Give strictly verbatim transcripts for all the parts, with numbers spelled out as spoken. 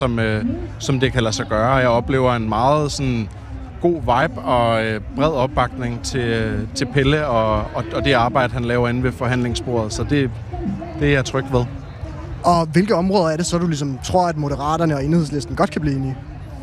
som, øh, som det kan lade sig gøre. Jeg oplever en meget sådan god vibe og øh, bred opbakning til, til Pelle og, og, og det arbejde, han laver inde ved forhandlingsbordet. Så det, det er jeg tryg ved. Og hvilke områder er det så, du ligesom tror, at Moderaterne og Enhedslisten godt kan blive enige?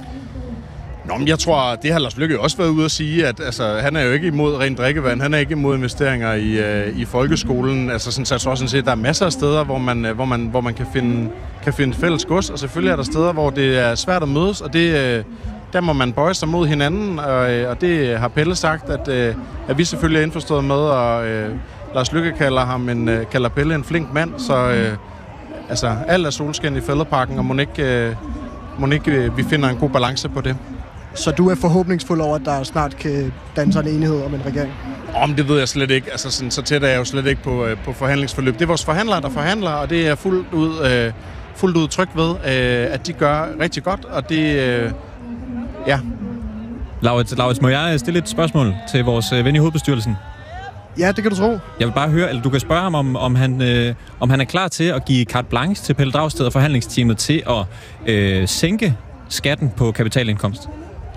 Nå, men jeg tror, det har Lars Løkke også været ude at sige, at altså, han er jo ikke imod rent drikkevand, han er ikke imod investeringer i, øh, i folkeskolen. Altså, sådan, så jeg tror sådan set, at der er masser af steder, hvor man, hvor man, hvor man kan, finde, kan finde fælles gods, og selvfølgelig er der steder, hvor det er svært at mødes, og det, øh, der må man bøje sig mod hinanden, og, og det har Pelle sagt, at, øh, at vi selvfølgelig er indforstået med, og øh, Lars Løkke kalder, ham en, øh, kalder Pelle en flink mand, så øh, altså, alt er solskin i Fælledparken, og må ikke, øh, må ikke øh, vi finder en god balance på det. Så du er forhåbningsfuld over, at der snart kan danne sig en enighed om en regering? Om det ved jeg slet ikke. Altså, sådan, så tæt er jeg jo slet ikke på, på forhandlingsforløb. Det er vores forhandlere, der forhandler, og det er fuldt ud, øh, fuldt ud tryg ved, øh, at de gør rigtig godt, og det, øh, ja. Laurits, Laurits, må jeg stille et spørgsmål til vores ven i hovedbestyrelsen? Ja, det kan du tro. Jeg vil bare høre, eller du kan spørge ham, om, om, han, øh, om han er klar til at give carte blanche til Pelle Dragsted og forhandlingsteamet til at øh, sænke skatten på kapitalindkomst.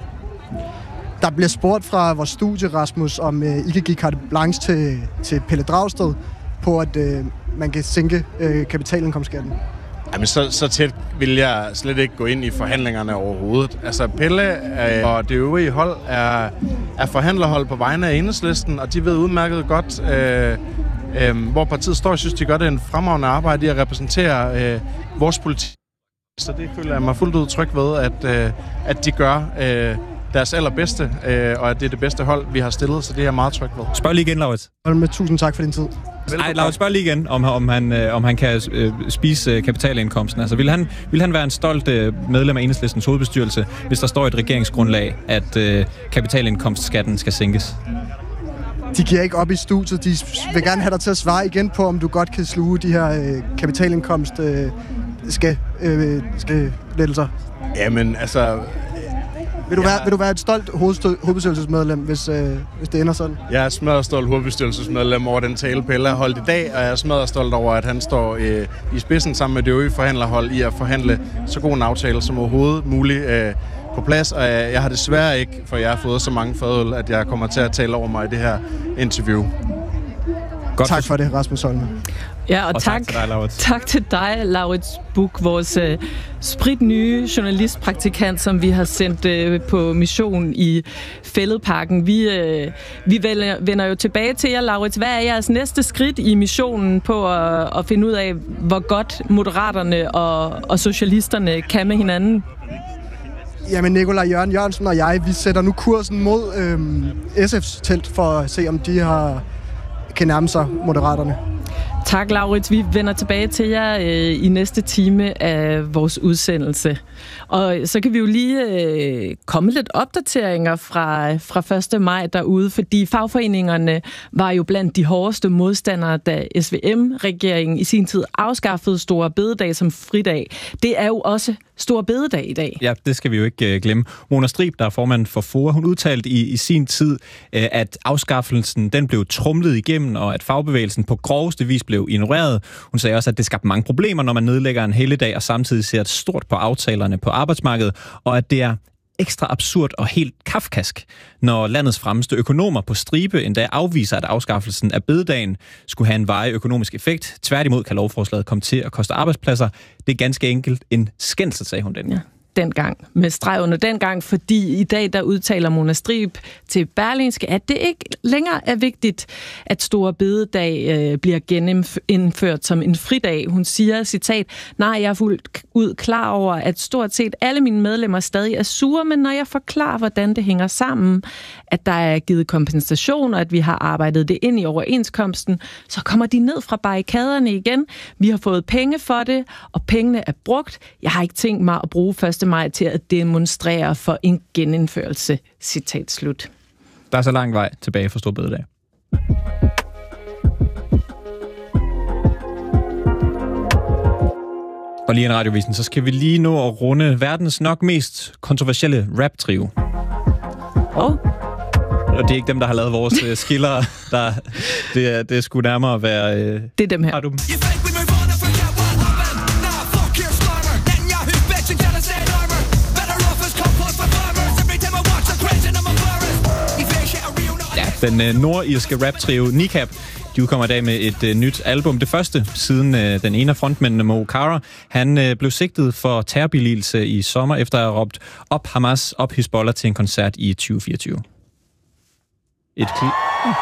Der bliver spurgt fra vores studie, Rasmus, om øh, I kan give carte blanche til, til Pelle Dragsted på, at øh, man kan sænke øh, kapitalindkomstskatten. Jamen, så, så tæt vil jeg slet ikke gå ind i forhandlingerne overhovedet. Altså, Pelle øh, og det øvrige hold er, er forhandlerhold på vegne af Enhedslisten, og de ved udmærket godt, øh, øh, hvor partiet står. Jeg synes, de gør det en fremragende arbejde i at repræsentere øh, vores politik. Så det føler jeg mig fuldt ud tryg ved, at, øh, at de gør øh, deres allerbedste, øh, og at det er det bedste hold, vi har stillet, så det er jeg meget tryg ved. Spørg lige igen, Laurits. Med tusind tak for din tid. Nej, Laurits, spørg lige igen, om, om, han, øh, om han kan øh, spise øh, kapitalindkomsten. Altså, vil han, vil han være en stolt øh, medlem af Enhedslistens hovedbestyrelse, hvis der står i et regeringsgrundlag, at øh, kapitalindkomstskatten skal sænkes? De giver ikke op i studiet. De vil gerne have dig til at svare igen på, om du godt kan sluge de her øh, kapitalindkomst øh, skal, øh, skal lettelser. Jamen, altså... Vil du, ja. være, vil du være et stolt hovedbestyrelsesmedlem, hvis, øh, hvis det ender sådan? Jeg er smadret stolt hovedbestyrelsesmedlem over den tale, Pelle har holdt i dag, og jeg er smadret stolt over, at han står øh, i spidsen sammen med det øvrige forhandlerhold i at forhandle så god en aftale som overhovedet muligt øh, på plads. Og jeg, jeg har desværre ikke, for jeg har fået så mange fadøl, at jeg kommer til at tale over mig i det her interview. Godt tak for det, Rasmus Holme. Ja, og, og tak, tak til dig, Laurits. Tak til dig, Laurits Buch, vores øh, spritnye journalistpraktikant, som vi har sendt øh, på mission i Fælledparken. Vi, øh, vi vender, vender jo tilbage til jer, Laurits. Hvad er jeres næste skridt i missionen på at, at finde ud af, hvor godt Moderaterne og, og socialisterne kan med hinanden? Jamen, Nikolaj Jørgen Jørgensen og jeg, vi sætter nu kursen mod øhm, S F's telt for at se, om de har, kan nærme sig Moderaterne. Tak, Laurits. Vi vender tilbage til jer øh, i næste time af vores udsendelse. Og så kan vi jo lige øh, komme lidt opdateringer fra, fra første maj derude, fordi fagforeningerne var jo blandt de hårdeste modstandere, da S V M-regeringen i sin tid afskaffede Store Bededag som fridag. Det er jo også Store Bededag i dag. Ja, det skal vi jo ikke øh, glemme. Mona Strib, der er formand for FOA, hun udtalte i, i sin tid, øh, at afskaffelsen den blev tromlet igennem, og at fagbevægelsen på groveste vis blev ignoreret. Hun sagde også, at det skabte mange problemer, når man nedlægger en helligdag og samtidig ser stort på aftalerne på arbejdsmarkedet, og at det er ekstra absurd og helt kafkask, når landets fremmeste økonomer på stribe endda afviser, at afskaffelsen af bededagen skulle have en varig økonomisk effekt. Tværtimod kan lovforslaget komme til at koste arbejdspladser. Det er ganske enkelt en skændsel, sagde hun den. Ja. Dengang, med streg under dengang, fordi i dag der udtaler Mona Strib til Berlingske, at det ikke længere er vigtigt, at Store Bededag øh, bliver genindført som en fridag. Hun siger, citat, nej, jeg er fuldt ud klar over, at stort set alle mine medlemmer stadig er sure, men når jeg forklarer, hvordan det hænger sammen, at der er givet kompensation, og at vi har arbejdet det ind i overenskomsten, så kommer de ned fra barrikaderne igen. Vi har fået penge for det, og pengene er brugt. Jeg har ikke tænkt mig at bruge første maj til at demonstrere for en genindførelse. Citat slut. Der er så lang vej tilbage for Store Bededag. Og lige en radiovisen, så skal vi lige nå at runde verdens nok mest kontroversielle rap-trio. Oh. Og det er ikke dem, der har lavet vores uh, skiller. Der, det, er, det skulle nærmere være... Uh, det er dem her. Har du dem? Den øh, nordirske rap-trio Kneecap, de udkommer i dag med et øh, nyt album. Det første siden øh, den ene af frontmændene, Mo Farah, han øh, blev sigtet for terrorbilligelse i sommer, efter at have råbt op Hamas, op Hizbollah til en koncert i tyve fireogtyve. Et klip... Oh.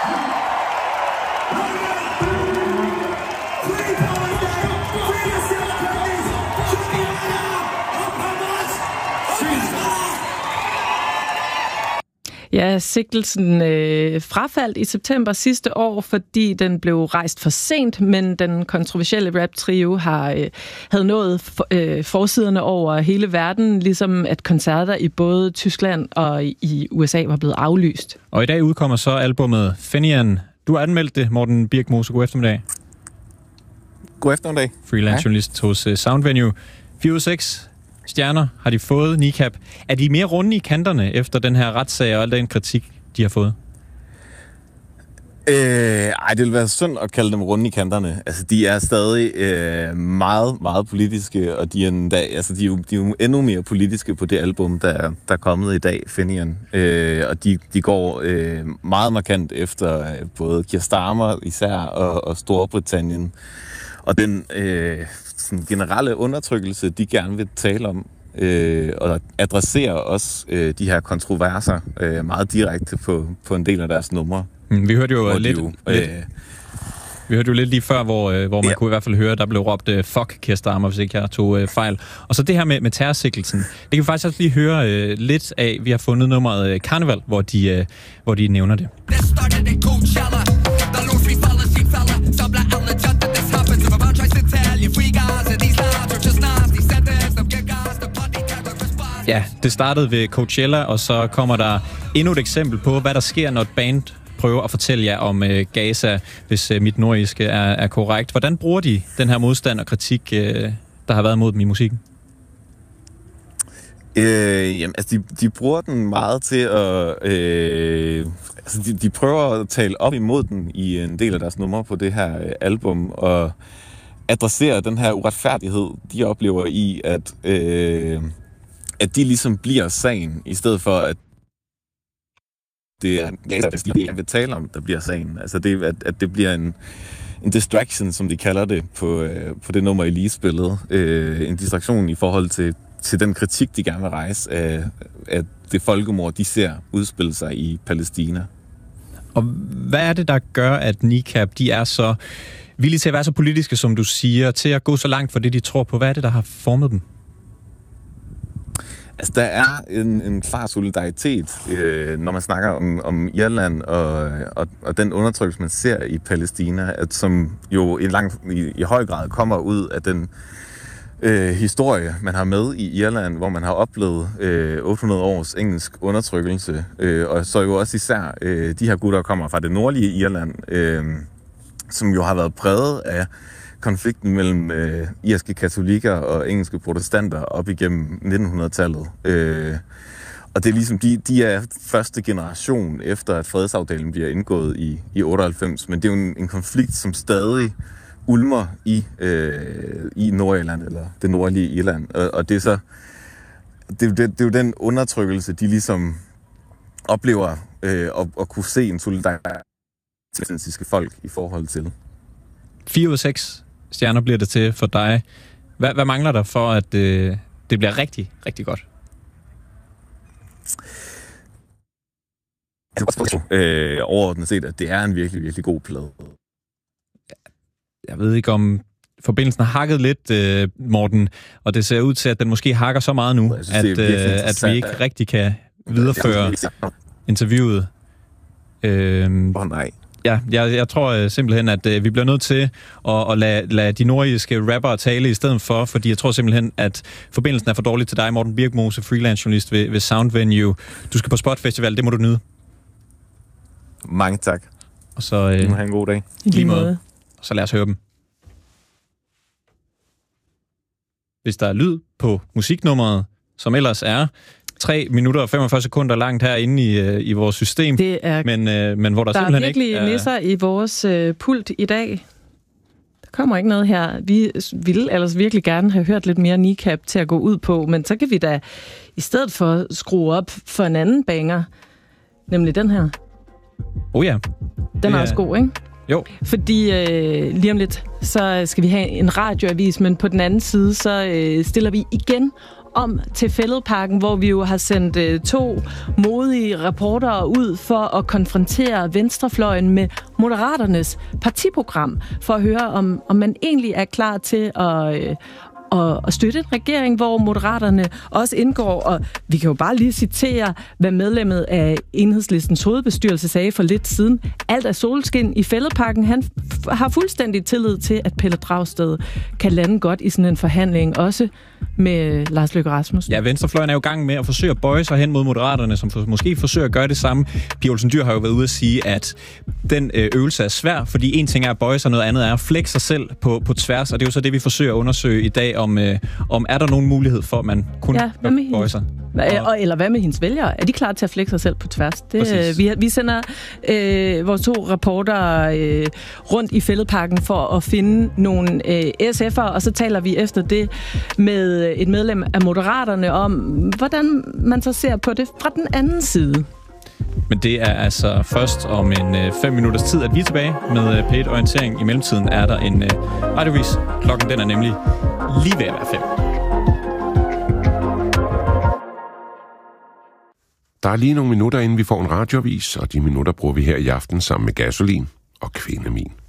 Ja, sigtelsen øh, frafaldt i september sidste år, fordi den blev rejst for sent, men den kontroversielle rap-trio har øh, havde nået for, øh, forsiderne over hele verden, ligesom at koncerter i både Tyskland og i U S A var blevet aflyst. Og i dag udkommer så albumet Fenian. Du har anmeldt det, Morten Birk-Mose. God eftermiddag. God eftermiddag. Freelance journalist hos uh, Soundvenue. fire ud af seks stjerner har de fået, Kneecap. Er de mere runde i kanterne efter den her retssag og al den kritik, de har fået? Øh, ej, det vil være synd at kalde dem runde i kanterne. Altså, de er stadig øh, meget, meget politiske, og de er, endda, altså, de er, jo, de er jo endnu mere politiske på det album, der, der er kommet i dag, Fenian. Øh, og de, de går øh, meget markant efter både Keir Starmer især og, og Storbritannien. Og den øh, sådan generelle undertrykkelse, de gerne vil tale om, øh, og adresserer også øh, de her kontroverser øh, meget direkte på, på en del af deres numre. Mm, vi hørte jo lidt, jo, lidt, øh, vi hørte jo lidt lige før, hvor, øh, hvor man ja. kunne i hvert fald høre, der blev råbt øh, fuck Keir Starmer, hvis ikke jeg tog øh, fejl. Og så det her med, med terrorsigtelsen, det kan vi faktisk også lige høre øh, lidt af. Vi har fundet nummeret øh, Carnival, hvor de, øh, hvor de nævner det. Ja, det startede ved Coachella, og så kommer der endnu et eksempel på, hvad der sker, når et band prøver at fortælle jer om øh, Gaza, hvis øh, mit nordiske er, er korrekt. Hvordan bruger de den her modstand og kritik, øh, der har været mod dem i musikken? Øh, jamen, altså, de, de bruger den meget til at... Øh, altså, de, de prøver at tale op imod den i en del af deres numre på det her øh, album, og adressere den her uretfærdighed, de oplever i, at... Øh, at de ligesom bliver sagen, i stedet for, at det er det, de vil tale om, der bliver sagen. Altså, det, at, at det bliver en, en distraction, som de kalder det, på, øh, på det nummer, I lige spillede. Øh, en distraktion i forhold til, til den kritik, de gerne vil rejse af, af det folkemord, de ser udspille sig i Palæstina. Og hvad er det, der gør, at Kneecap, de er så villige til at være så politiske, som du siger, til at gå så langt for det, de tror på? Hvad er det, der har formet dem? Altså, der er en, en klar solidaritet, øh, når man snakker om, om Irland og, og, og den undertrykkelse, man ser i Palæstina, at, som jo i, lang, i, i høj grad kommer ud af den øh, historie, man har med i Irland, hvor man har oplevet øh, otte hundrede års engelsk undertrykkelse, øh, og så jo også især øh, de her gutter, der kommer fra det nordlige Irland, øh, som jo har været præget af konflikten mellem øh, irske katolikker og engelske protestanter op igennem nitten hundrede-tallet. Øh, og det er ligesom, de, de er første generation efter, at fredsaftalen bliver indgået i, i otteoghalvfems, men det er jo en, en konflikt, som stadig ulmer i, øh, i Nordirland, eller det nordlige Irland. Og, og det er så, det, det, det er jo den undertrykkelse, de ligesom oplever øh, at, at kunne se en solidaritet til folk i forhold til. Fire ud af seks stjerner bliver det til for dig. Hvad, hvad mangler der for, at øh, det bliver rigtig, rigtig godt? Øh, overordnet set, at det er en virkelig, virkelig god plade. Jeg ved ikke, om forbindelsen har hakket lidt, øh, Morten, og det ser ud til, at den måske hakker så meget nu, synes, at, øh, at vi ikke rigtig kan videreføre interviewet. Øh, oh, nej. Ja, jeg, jeg tror øh, simpelthen, at øh, vi bliver nødt til at, at lade, lade de nordiske rappere tale i stedet for, fordi jeg tror simpelthen, at forbindelsen er for dårlig til dig, Morten Birk-Mose, freelance journalist ved, ved Soundvenue. Du skal på Spot Festival, det må du nyde. Mange tak. Og så øh, have en god dag. I lige måde. Og så lad os høre dem. Hvis der er lyd på musiknummeret, som ellers er tre minutter og femogfyrre sekunder langt herinde i, i vores system. Det er, men, øh, men hvor der, der simpelthen er virkelig ikke er nisser i vores øh, pult i dag. Der kommer ikke noget her. Vi ville ellers virkelig gerne have hørt lidt mere Kneecap til at gå ud på, men så kan vi da i stedet for skrue op for en anden banger, nemlig den her. Oh ja. Den er ja. også god, ikke? Jo. Fordi øh, lige om lidt, så skal vi have en radioavis, men på den anden side, så øh, stiller vi igen om til Fælledparken, hvor vi jo har sendt øh, to modige reportere ud for at konfrontere venstrefløjen med Moderaternes partiprogram, for at høre, om, om man egentlig er klar til at... Øh, og, og støtte en regering, hvor Moderaterne også indgår. Og vi kan jo bare lige citere, hvad medlemmet af Enhedslistens hovedbestyrelse sagde for lidt siden. Alt er solskin i Fælledparken. Han f- har fuldstændig tillid til, at Pelle Dragsted kan lande godt i sådan en forhandling, også med Lars Løkke Rasmussen. Ja, venstrefløjen er jo i gang med at forsøge at bøje sig hen mod Moderaterne, som for, måske forsøger at gøre det samme. Pia Olsen Dyhr har jo været ude at sige, at den øvelse er svær, fordi en ting er at bøje sig, noget andet er at flække sig selv på, på tværs, og det er jo så det, vi forsøger at undersøge i dag, om, øh, om er der nogen mulighed for, at man kun ja, kan bøje sig. Og, eller hvad med hendes vælgere? Er de klar til at flække sig selv på tværs? Det, vi, vi sender øh, vores to reportere øh, rundt i Fælledparken for at finde nogle øh, S F'ere, og så taler vi efter det med et medlem af Moderaterne om, hvordan man så ser på det fra den anden side. Men det er altså først om en øh, fem minutters tid, at vi er tilbage med øh, P et Orientering. I mellemtiden er der en øh, radiovis. Klokken den er nemlig lige ved at være fem. Der er lige nogle minutter, inden vi får en radioavis, og de minutter bruger vi her i aften sammen med Gasolin og Kvindemin.